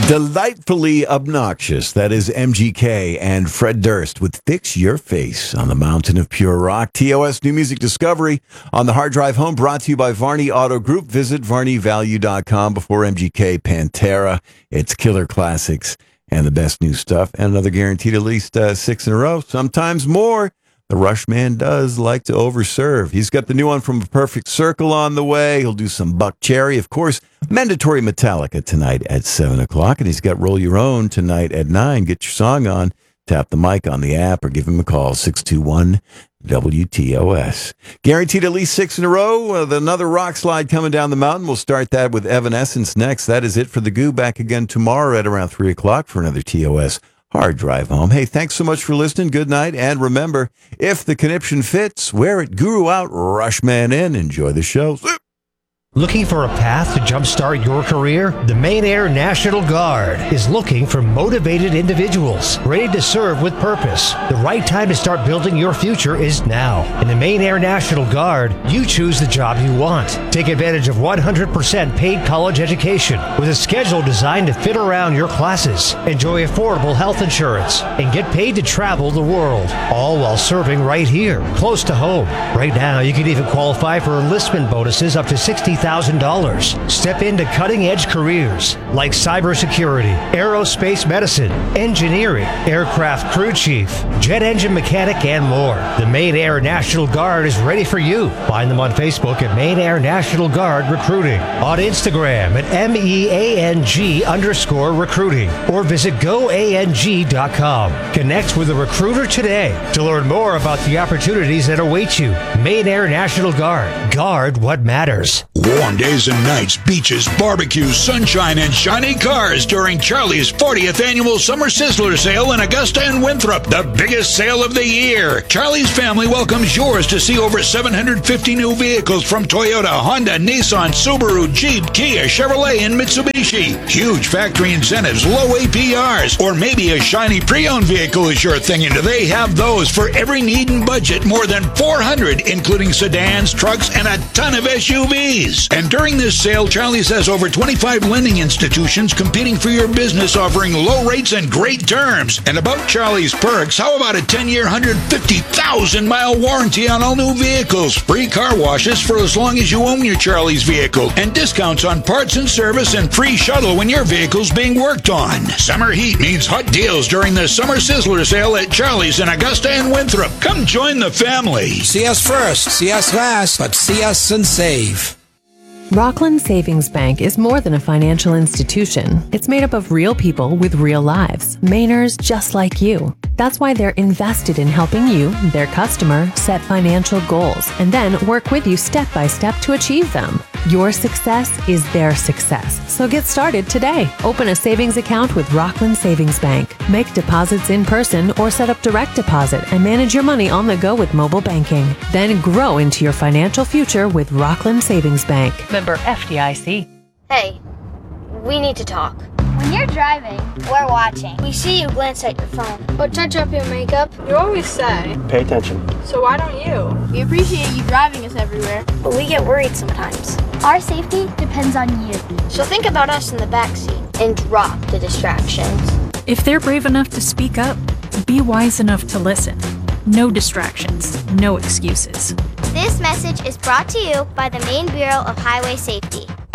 Delightfully obnoxious. That is MGK and Fred Durst with Fix Your Face on the Mountain of Pure Rock. TOS New Music Discovery on the hard drive home, brought to you by Varney Auto Group. Visit varneyvalue.com. Before MGK, Pantera. It's killer classics and the best new stuff. And another guaranteed at least 6 in a row, sometimes more. The Rush Man does like to overserve. He's got the new one from A Perfect Circle on the way. He'll do some Buck Cherry. Of course, mandatory Metallica tonight at 7 o'clock. And he's got Roll Your Own tonight at 9. Get your song on. Tap the mic on the app or give him a call, 621-WTOS. Guaranteed at least 6 in a row. Another rock slide coming down the mountain. We'll start that with Evanescence next. That is it for the Goo. Back again tomorrow at around 3 o'clock for another TOS hard drive home. Hey, thanks so much for listening. Good night. And remember, if the conniption fits, wear it, guru out, rush man in. Enjoy the show. Looking for a path to jumpstart your career? The Maine Air National Guard is looking for motivated individuals ready to serve with purpose. The right time to start building your future is now. In the Maine Air National Guard, you choose the job you want. Take advantage of 100% paid college education with a schedule designed to fit around your classes. Enjoy affordable health insurance and get paid to travel the world, all while serving right here, close to home. Right now, you can even qualify for enlistment bonuses up to $60,000. Step into cutting-edge careers like cybersecurity, aerospace medicine, engineering, aircraft crew chief, jet engine mechanic, and more. The Maine Air National Guard is ready for you. Find them on Facebook at Maine Air National Guard Recruiting, on Instagram at MEANG_recruiting, or visit GoANG.com. Connect with a recruiter today to learn more about the opportunities that await you. Maine Air National Guard. Guard what matters. Warm days and nights, beaches, barbecues, sunshine, and shiny cars during Charlie's 40th annual Summer Sizzler Sale in Augusta and Winthrop, the biggest sale of the year. Charlie's family welcomes yours to see over 750 new vehicles from Toyota, Honda, Nissan, Subaru, Jeep, Kia, Chevrolet, and Mitsubishi. Huge factory incentives, low APRs, or maybe a shiny pre-owned vehicle is your thing, and they have those for every need and budget. More than 400, including sedans, trucks, and a ton of SUVs. And during this sale, Charlie's has over 25 lending institutions competing for your business, offering low rates and great terms. And about Charlie's perks, how about a 10-year, 150,000-mile warranty on all new vehicles, free car washes for as long as you own your Charlie's vehicle, and discounts on parts and service, and free shuttle when your vehicle's being worked on. Summer heat means hot deals during the Summer Sizzler Sale at Charlie's in Augusta and Winthrop. Come join the family. See us first, see us last, but see us and save. Rockland Savings Bank is more than a financial institution. It's made up of real people with real lives, Mainers just like you. That's why they're invested in helping you, their customer, set financial goals and then work with you step by step to achieve them. Your success is their success. So get started today. Open a savings account with Rockland Savings Bank. Make deposits in person or set up direct deposit and manage your money on the go with mobile banking. Then grow into your financial future with Rockland Savings Bank. Member FDIC. Hey, we need to talk. When you're driving, We're watching. we see you glance at your phone or touch up your makeup. You always say, Pay attention. so why don't you? We appreciate you driving us everywhere. But we get worried sometimes. Our safety depends on you. So think about us in the backseat and drop the distractions. If they're brave enough to speak up, be wise enough to listen. No distractions, no excuses. This message is brought to you by the Maine Bureau of Highway Safety.